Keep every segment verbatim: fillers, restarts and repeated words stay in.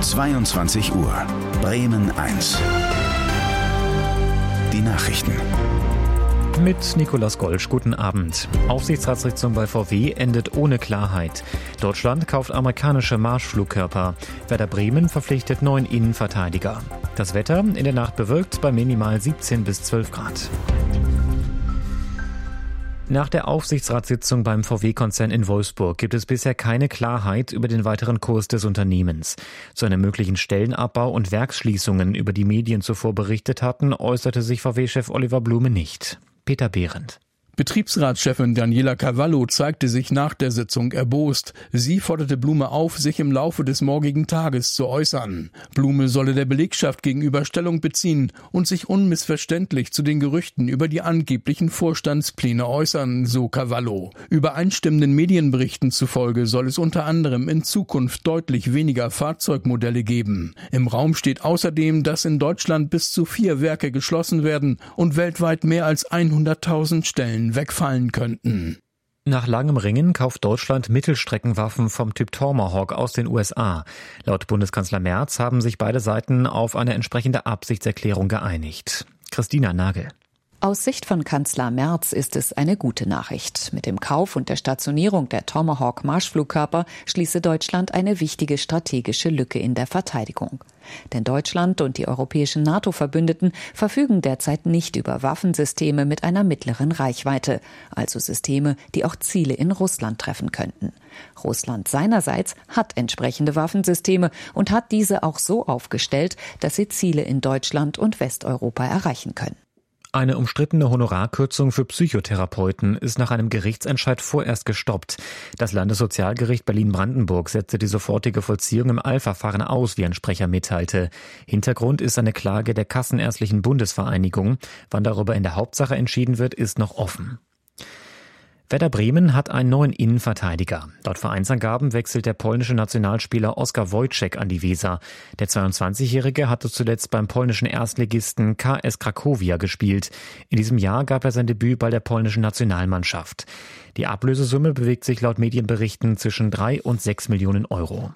zweiundzwanzig Uhr. Bremen eins. Die Nachrichten. Mit Nikolaus Golsch, guten Abend. Aufsichtsratssitzung bei V W endet ohne Klarheit. Deutschland kauft amerikanische Marschflugkörper. Werder Bremen verpflichtet neun Innenverteidiger. Das Wetter in der Nacht bewölkt bei minimal siebzehn bis zwölf Grad. Nach der Aufsichtsratssitzung beim V W-Konzern in Wolfsburg gibt es bisher keine Klarheit über den weiteren Kurs des Unternehmens. Zu einem möglichen Stellenabbau und Werksschließungen, über die Medien zuvor berichtet hatten, äußerte sich V W-Chef Oliver Blume nicht. Peter Behrendt. Betriebsratschefin Daniela Cavallo zeigte sich nach der Sitzung erbost. Sie forderte Blume auf, sich im Laufe des morgigen Tages zu äußern. Blume solle der Belegschaft gegenüber Stellung beziehen und sich unmissverständlich zu den Gerüchten über die angeblichen Vorstandspläne äußern, so Cavallo. Übereinstimmenden Medienberichten zufolge soll es unter anderem in Zukunft deutlich weniger Fahrzeugmodelle geben. Im Raum steht außerdem, dass in Deutschland bis zu vier Werke geschlossen werden und weltweit mehr als hunderttausend Stellen wegfallen könnten. Nach langem Ringen kauft Deutschland Mittelstreckenwaffen vom Typ Tomahawk aus den U S A. Laut Bundeskanzler Merz haben sich beide Seiten auf eine entsprechende Absichtserklärung geeinigt. Christina Nagel. Aus Sicht von Kanzler Merz ist es eine gute Nachricht. Mit dem Kauf und der Stationierung der Tomahawk-Marschflugkörper schließe Deutschland eine wichtige strategische Lücke in der Verteidigung. Denn Deutschland und die europäischen NATO-Verbündeten verfügen derzeit nicht über Waffensysteme mit einer mittleren Reichweite, also Systeme, die auch Ziele in Russland treffen könnten. Russland seinerseits hat entsprechende Waffensysteme und hat diese auch so aufgestellt, dass sie Ziele in Deutschland und Westeuropa erreichen können. Eine umstrittene Honorarkürzung für Psychotherapeuten ist nach einem Gerichtsentscheid vorerst gestoppt. Das Landessozialgericht Berlin-Brandenburg setzte die sofortige Vollziehung im Eilverfahren aus, wie ein Sprecher mitteilte. Hintergrund ist eine Klage der Kassenärztlichen Bundesvereinigung. Wann darüber in der Hauptsache entschieden wird, ist noch offen. Werder Bremen hat einen neuen Innenverteidiger. Laut Vereinsangaben wechselt der polnische Nationalspieler Oskar Wojciech an die Weser. Der zweiundzwanzigjährige hatte zuletzt beim polnischen Erstligisten K S Cracovia gespielt. In diesem Jahr gab er sein Debüt bei der polnischen Nationalmannschaft. Die Ablösesumme bewegt sich laut Medienberichten zwischen drei und sechs Millionen Euro.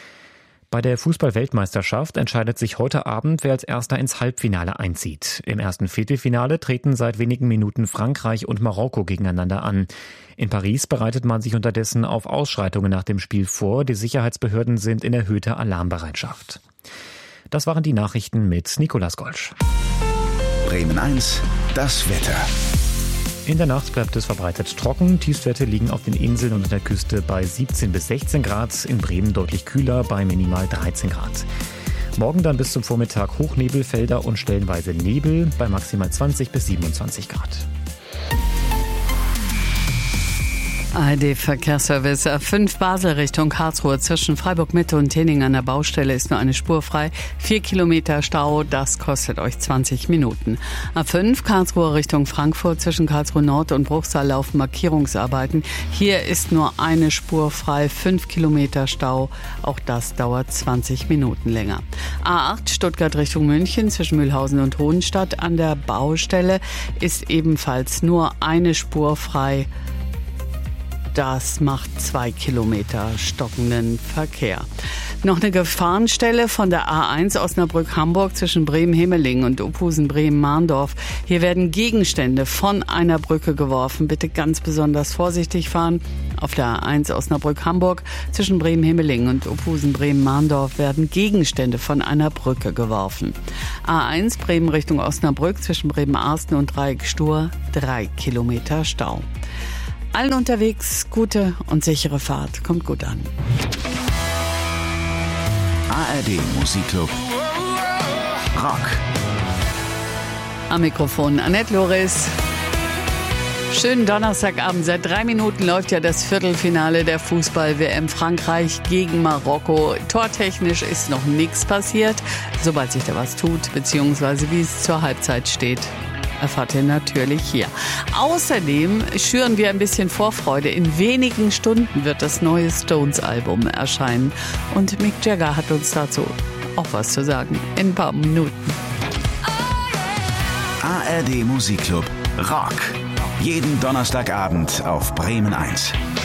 Bei der Fußball-Weltmeisterschaft entscheidet sich heute Abend, wer als Erster ins Halbfinale einzieht. Im ersten Viertelfinale treten seit wenigen Minuten Frankreich und Marokko gegeneinander an. In Paris bereitet man sich unterdessen auf Ausschreitungen nach dem Spiel vor. Die Sicherheitsbehörden sind in erhöhter Alarmbereitschaft. Das waren die Nachrichten mit Nikolaus Golsch. Bremen eins, das Wetter. In der Nacht bleibt es verbreitet trocken. Tiefstwerte liegen auf den Inseln und an der Küste bei siebzehn bis sechzehn Grad. In Bremen deutlich kühler bei minimal dreizehn Grad. Morgen dann bis zum Vormittag Hochnebelfelder und stellenweise Nebel bei maximal zwanzig bis siebenundzwanzig Grad. A R D-Verkehrsservice A fünf Basel Richtung Karlsruhe zwischen Freiburg-Mitte und Tinning an der Baustelle ist nur eine Spur frei. Vier Kilometer Stau, das kostet euch zwanzig Minuten. A fünf Karlsruhe Richtung Frankfurt zwischen Karlsruhe Nord und Bruchsal laufen Markierungsarbeiten. Hier ist nur eine Spur frei, fünf Kilometer Stau. Auch das dauert zwanzig Minuten länger. A acht Stuttgart Richtung München zwischen Mühlhausen und Hohenstadt an der Baustelle ist ebenfalls nur eine Spur frei. Das macht zwei Kilometer stockenden Verkehr. Noch eine Gefahrenstelle von der A eins Osnabrück-Hamburg zwischen Bremen-Hemmeling und Uphusen-Bremen-Mahndorf. Hier werden Gegenstände von einer Brücke geworfen. Bitte ganz besonders vorsichtig fahren. Auf der A eins Osnabrück-Hamburg zwischen Bremen-Hemmeling und Uphusen-Bremen-Mahndorf werden Gegenstände von einer Brücke geworfen. A eins Bremen Richtung Osnabrück zwischen Bremen-Arsten und Dreieck-Stur. Drei Kilometer Stau. Allen unterwegs gute und sichere Fahrt. Kommt gut an. A R D Musikclub Rock. Am Mikrofon Annette Loris. Schönen Donnerstagabend. Seit drei Minuten läuft ja das Viertelfinale der Fußball-W M Frankreich gegen Marokko. Tortechnisch ist noch nichts passiert. Sobald sich da was tut, beziehungsweise wie es zur Halbzeit steht, erfahrt ihr natürlich hier. Außerdem schüren wir ein bisschen Vorfreude. In wenigen Stunden wird das neue Stones-Album erscheinen. Und Mick Jagger hat uns dazu auch was zu sagen. In ein paar Minuten. A R D Musikclub Rock. Jeden Donnerstagabend auf Bremen eins.